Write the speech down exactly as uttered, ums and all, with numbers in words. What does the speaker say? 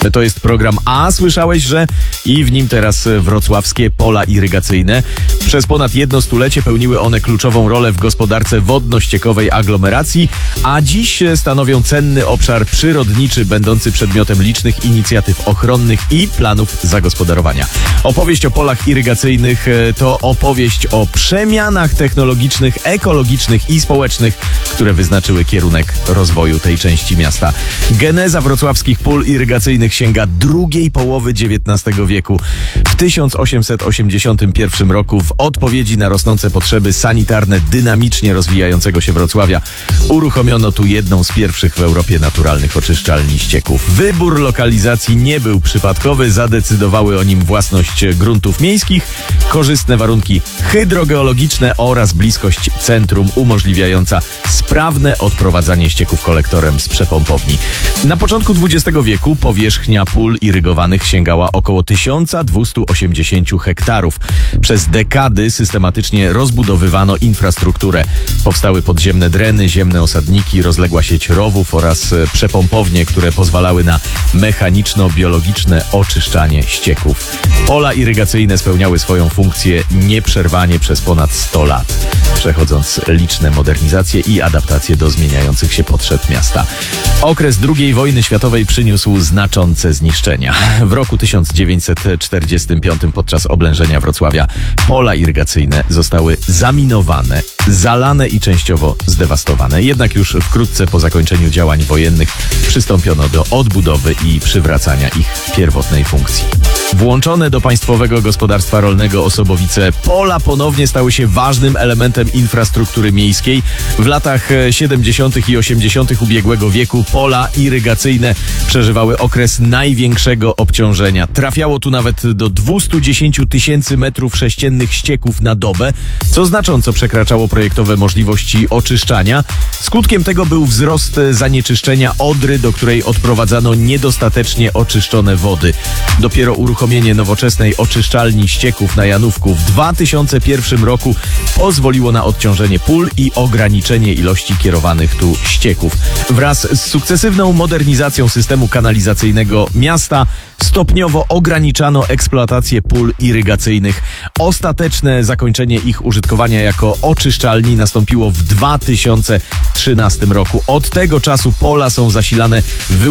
To jest program A. Słyszałeś, że i w nim teraz wrocławskie pola irygacyjne. Przez ponad jedno stulecie pełniły one kluczową rolę w gospodarce wodno-ściekowej aglomeracji, a dziś stanowią cenny obszar przyrodniczy, będący przedmiotem licznych inicjatyw ochronnych i planów zagospodarowania. Opowieść o polach irygacyjnych to opowieść o przemianach technologicznych, ekologicznych i społecznych, które wyznaczyły kierunek rozwoju tej części miasta. Geneza wrocławskich pól irygacyjnych sięga drugiej połowy dziewiętnastego wieku. W tysiąc osiemset osiemdziesiątym pierwszym roku w odpowiedzi na rosnące potrzeby sanitarne dynamicznie rozwijającego się Wrocławia uruchomiono tu jedną z pierwszych w Europie naturalnych oczyszczalni ścieków. Wybór lokalizacji nie był przypadkowy, zadecydowały o nim własność gruntów miejskich, korzystne warunki hydrogeologiczne oraz bliskość centrum umożliwiająca sprawne odprowadzanie ścieków kolektorem z przepompowni. Na początku dwudziestego wieku powierzchnia pól irygowanych sięgała około tysiąc dwieście osiemdziesiąt hektarów. Przez dekady systematycznie rozbudowywano infrastrukturę. Powstały podziemne dreny, ziemne osadniki, rozległa sieć rowów oraz przepompownie, które pozwalały na mechaniczno-biologiczne oczyszczanie ścieków. Pola irygacyjne spełniały swoją funkcję nieprzerwanie przez ponad sto lat, przechodząc liczne modernizacje i adaptacje do zmieniających się potrzeb miasta. Okres drugiej wojny światowej przyniósł znaczące zniszczenia. W roku tysiąc dziewięćset czterdziestym piątym podczas oblężenia Wrocławia pola irygacyjne zostały zaminowane, zalane i częściowo zdewastowane. Jednak już wkrótce po zakończeniu działań wojennych przystąpiono do odbudowy i przywracania ich pierwotnej funkcji. Włączone do państwowego gospodarstwa rolnego Osobowice, pola ponownie stały się ważnym elementem infrastruktury miejskiej. W latach siedemdziesiątych i osiemdziesiątych ubiegłego wieku pola irygacyjne przeżywały okres największego obciążenia. Trafiało tu nawet do dwieście dziesięć tysięcy metrów sześciennych ścieków na dobę, co znacząco przekraczało projektowe możliwości oczyszczania. Skutkiem tego był wzrost zanieczyszczenia Odry, do której odprowadzano niedostatecznie oczyszczone wody. Dopiero uruchomienie nowoczesnej oczyszczalni ścieków na Janówku w dwa tysiące pierwszym roku pozwoliło na odciążenie pól i ograniczenie ilości kierowanych tu ścieków. Wraz z sukcesywną modernizacją systemu kanalizacyjnego miasta stopniowo ograniczano eksploatację pól irygacyjnych. Ostateczne zakończenie ich użytkowania jako oczyszczalni nastąpiło w dwa tysiące trzynastym roku. Od tego czasu pola są zasilane wy